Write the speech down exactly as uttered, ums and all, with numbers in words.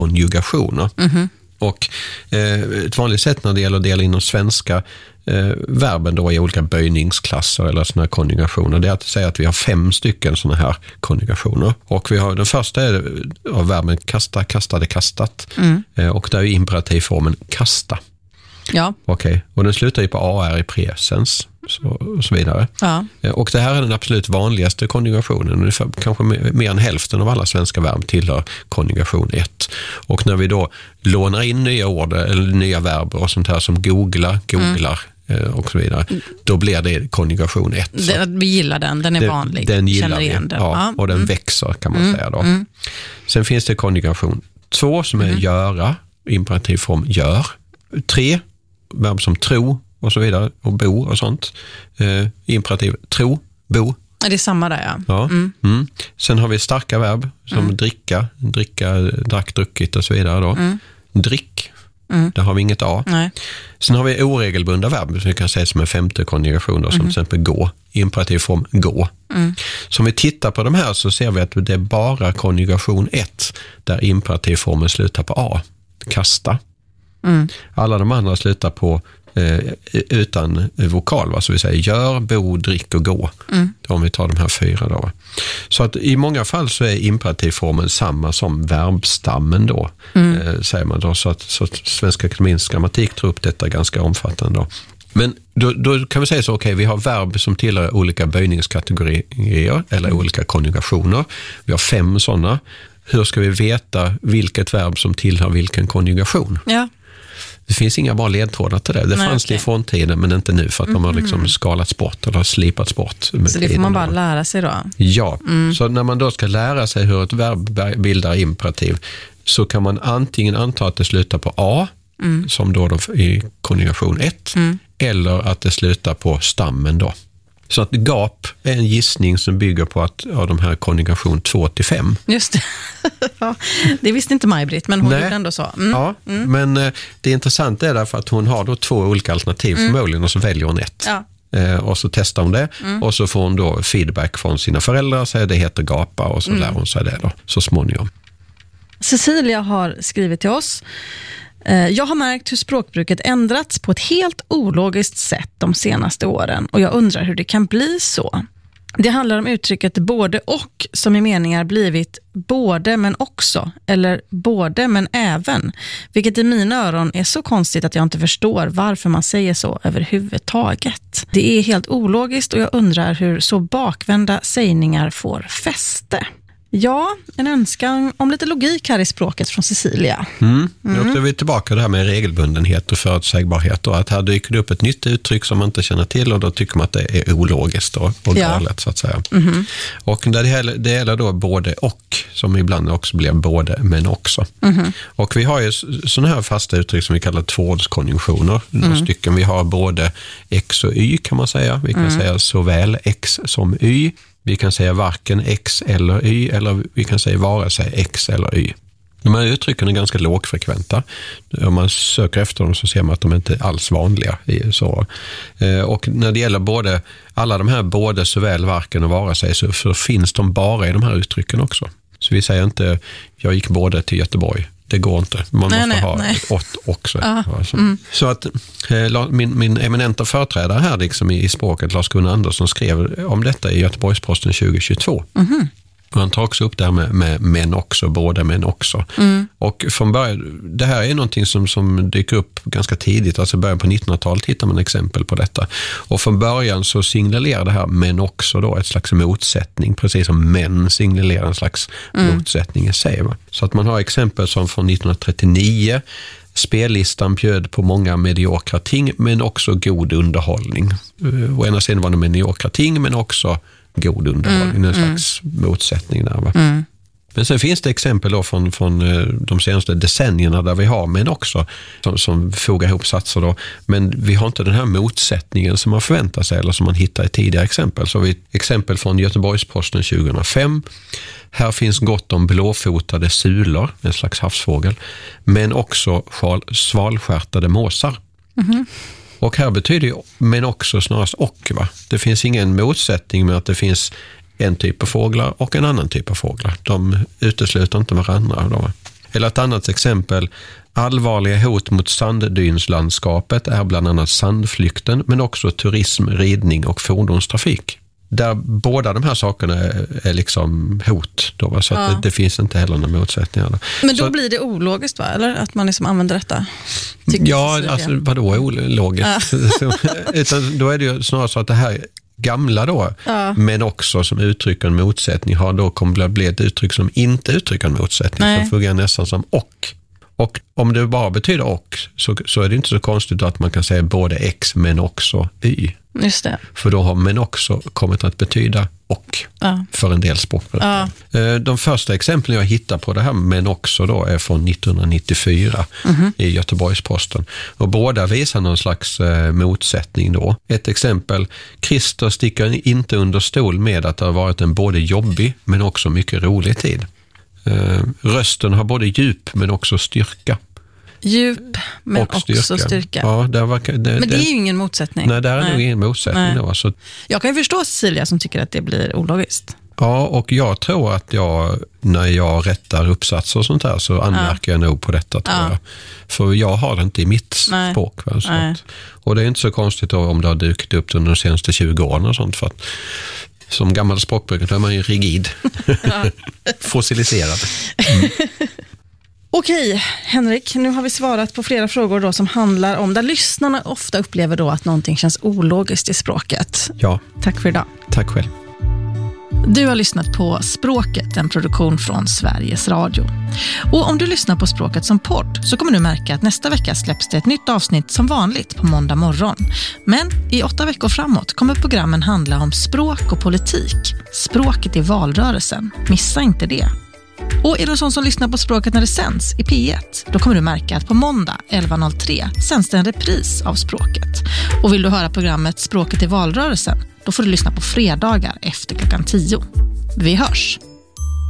konjugationer. Mm-hmm. Och eh, ett vanligt sätt när det gäller att dela in de svenska eh, verben då i olika böjningsklasser eller såna här konjugationer, det är att säga att vi har fem stycken såna här konjugationer. Och vi har, den första är av verben kasta, kastade, kastat. Mm. Eh, och där är imperativformen kasta. Ja. Okej, okay. Och den slutar ju på A R i presens så, och så vidare. Ja. Och det här är den absolut vanligaste konjugationen. Ungefär, kanske mer än hälften av alla svenska verb tillhör konjugation ett. Och när vi då lånar in nya ord eller nya verb och sånt här som googla, googlar mm. och så vidare, då blir det konjugation ett. Den, vi gillar den, den är det, vanlig. Den gillar Känner vi, igen den. ja, Ja. Och den mm. växer kan man mm. säga då. Mm. Sen finns det konjugation två som är mm. göra, imperativform gör. Tre, verb som tro och så vidare, och bo och sånt. Eh, imperativ, tro, bo. Ja, det är samma där, ja. ja. Mm. Mm. Sen har vi starka verb som mm. dricka, dricka, drack, druckit och så vidare då. Mm. Drick, mm. där har vi inget A. Nej. Sen har vi oregelbundna verb som vi kan säga som en femte konjugation då, som mm. till exempel gå, imperativ form gå. Mm. Så om vi tittar på de här så ser vi att det är bara konjugation ett där imperativformen slutar på A, kasta. Mm. Alla de andra slutar på eh, utan vokal, va? Så vi säger gör, bo, drick och gå. Mm. Om vi tar de här fyra då. Så att i många fall så är imperativformen samma som verbstammen då, mm. eh, säger man då. Så att, så att Svenska Akademiens grammatik tror upp detta ganska omfattande då. Men då, då kan vi säga så, okej, okay, vi har verb som tillhör olika böjningskategorier eller mm. olika konjugationer. Vi har fem sådana. Hur ska vi veta vilket verb som tillhör vilken konjugation? Ja. Det finns inga bra ledtrådar till det. Det Nej, fanns okay. det i frontiden, men inte nu för att mm. de har liksom skalats bort eller slipats bort. Så det får man bara då. lära sig då? Ja, mm. så när man då ska lära sig hur ett verb bildar imperativ så kan man antingen anta att det slutar på A, mm. som då, då i konjugation ett, mm. eller att det slutar på stammen då. Så att gap är en gissning som bygger på att ja, de här konjugation två till fem. Just det. Ja, det visste inte Maj-Britt, men hon Nej. gjorde ändå så. Mm. Ja, mm. men eh, det intressanta är därför att hon har då två olika alternativ mm. förmodligen och så väljer hon ett. Ja. Eh, och så testar hon det mm. och så får hon då feedback från sina föräldrar, säger det heter gapa och så mm. lär hon sig det då så småningom. Cecilia har skrivit till oss. Jag har märkt hur språkbruket ändrats på ett helt ologiskt sätt de senaste åren och jag undrar hur det kan bli så. Det handlar om uttrycket både och som i meningar blivit både men också eller både men även, vilket i mina öron är så konstigt att jag inte förstår varför man säger så överhuvudtaget. Det är helt ologiskt och jag undrar hur så bakvända sägningar får fäste. Ja, en önskan om lite logik här i språket från Cecilia. Mm. Mm. Nu är vi tillbaka det här med regelbundenhet och förutsägbarhet och att här dyker det upp ett nytt uttryck som man inte känner till och då tycker man att det är ologiskt och, och ja. galet så att säga. Mm. Och det gäller, det gäller då både och som ibland också blir både men också. Mm. Och vi har ju sådana här fasta uttryck som vi kallar tvåordskonjunktioner. Mm. Några stycken. Vi har både x och y kan man säga. Vi kan mm. säga såväl x som y. Vi kan säga varken x eller y eller vi kan säga vare sig x eller y. De här uttrycken är ganska lågfrekventa. Om man söker efter dem så ser man att de inte är alls vanliga. Så. Och när det gäller både alla de här både såväl varken och vare sig så, så finns de bara i de här uttrycken också. Så vi säger inte jag gick både till Göteborg. Det går inte. Man nej, måste nej, ha nej. ett också. Alltså. Mm. Så att eh, min, min eminenta företrädare här liksom i, i språket, Lars-Gunnar Andersson, skrev om detta i Göteborgs-Posten tjugo tjugotvå. Mm. Han tar också upp det här med, med men också, både men också. Mm. Och från början, det här är någonting som, som dyker upp ganska tidigt, alltså början på nittonhundratalet hittar man exempel på detta. Och från början så signalerar det här men också då ett slags motsättning, precis som män signalerar en slags mm. motsättning i sig. Va? Så att man har exempel som från nittonhundratrettionio, spellistan bjöd på många mediokra ting men också god underhållning. Å ena sidan var det mediokra ting men också god underhållning, mm, en slags mm. motsättning där. Va? Mm. Men sen finns det exempel då från, från de senaste decennierna där vi har men också som, som fogar ihop satser då. Men vi har inte den här motsättningen som man förväntar sig eller som man hittar i tidigare exempel. Så vi exempel från Göteborgs-Posten tjugohundrafem. Här finns gott om blåfotade sulor, en slags havsfågel, men också svalskärtade måsar. Mm. Och här betyder ju men också snarast och. Va? Det finns ingen motsättning med att det finns en typ av fåglar och en annan typ av fåglar. De utesluter inte varandra. Då. Eller ett annat exempel, allvarliga hot mot sanddynslandskapet är bland annat sandflykten men också turism, ridning och fordonstrafik. Där båda de här sakerna är, är liksom hot. Då, så att ja. det, det finns inte heller några motsättningar. Då. Men då så, blir det ologiskt, va? Eller att man liksom använder detta? Ja, alltså vadå ologiskt? Ja. Utan då är det ju snarare så att det här gamla då, ja. men också som uttrycker en motsättning har då kommer att bli ett uttryck som inte uttrycker en motsättning. Nej. Som fungerar nästan som och. Och om det bara betyder och så, så är det inte så konstigt att man kan säga både x men också y. Just det. För då har men också kommit att betyda och ja. för en del språkbrukare. Ja. De första exemplen jag hittar på det här men också då är från nittonhundranittiofyra mm-hmm. i Göteborgs-Posten. Och båda visar någon slags eh, motsättning då. Ett exempel, Christer sticker inte under stol med att det har varit en både jobbig men också mycket rolig tid. Uh, rösten har både djup men också styrka. Djup men och styrka. också styrka. Ja, det var, det, men det är ju ingen motsättning. Nej, det är nej. nog ingen motsättning. Då, så. Jag kan ju förstå Cecilia som tycker att det blir ologiskt. Ja, och jag tror att jag, när jag rättar uppsatser och sånt här så anmärker ja. jag nog på detta. Tror ja. jag. För jag har det inte i mitt nej. språk. Va, så att, och det är inte så konstigt då, om det har dykt upp under de senaste tjugo åren och sånt. För att som gammal språkbrukare är man ju rigid. Ja. Fossiliserad. Mm. Okej, Henrik, nu har vi svarat på flera frågor då som handlar om där lyssnarna ofta upplever då att någonting känns ologiskt i språket. Ja. Tack för idag. Tack själv. Du har lyssnat på Språket, en produktion från Sveriges Radio. Och om du lyssnar på Språket som podd så kommer du märka att nästa vecka släpps det ett nytt avsnitt som vanligt på måndag morgon. Men i åtta veckor framåt kommer programmen handla om språk och politik. Språket i valrörelsen. Missa inte det. Och är du sån som lyssnar på Språket när det sänds i P ett, då kommer du märka att på måndag elva noll tre sänds det en repris av Språket. Och vill du höra programmet Språket i valrörelsen, då får du lyssna på fredagar efter klockan tio. Vi hörs!